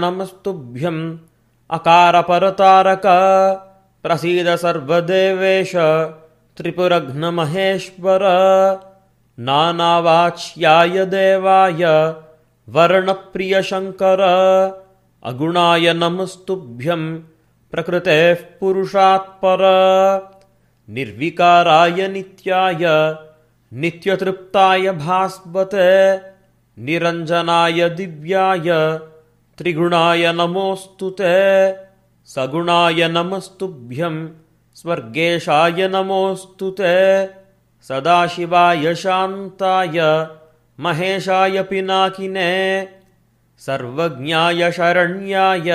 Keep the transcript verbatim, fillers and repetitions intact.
नमस्तुभ्यम् अकारपरतारक प्रसीद सर्वदेवेश त्रिपुरघ्नमहेश्वर नानावाच्याय देवाय वर्णप्रियशङ्कर अगुणाय नमस्तुभ्यम् प्रकृतेः पुरुषात् पर निर्विकाराय नित्याय नित्यतृप्ताय भास्वते निरञ्जनाय दिव्याय त्रिगुणाय नमोऽस्तुते सगुणाय नमस्तुभ्यम् स्वर्गेशाय नमोऽस्तुते सदाशिवाय शान्ताय महेशाय पिनाकिने सर्वज्ञाय शरण्याय